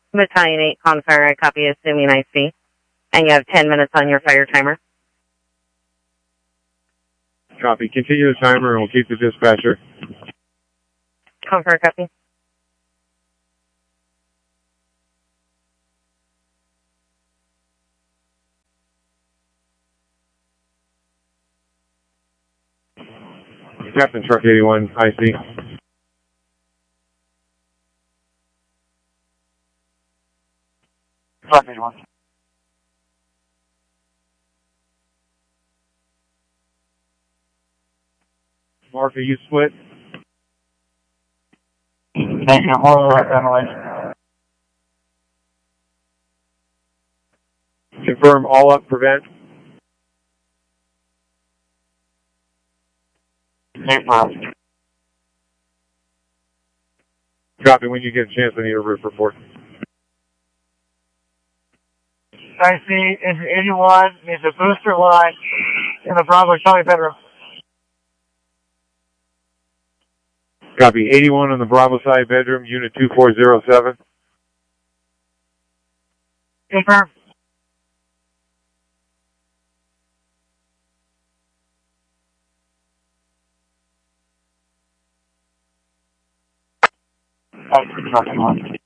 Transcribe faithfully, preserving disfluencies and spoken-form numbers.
Battalion eight, Confire, I copy, assuming I see. And you have ten minutes on your fire timer. Copy. Continue the timer and we'll keep the dispatcher. Confire, copy. Captain Truck eighty-one, I C. Truck eighty-one. Mark, are you split? Making a whole right runway. Confirm all up, prevent. Confirm. Copy. When you get a chance, I need a roof report. I see engine eighty-one needs a booster line in the Bravo Charlie bedroom. Copy. eighty-one on the Bravo side bedroom, unit two four zero seven. Confirm. I see truck eighty-one.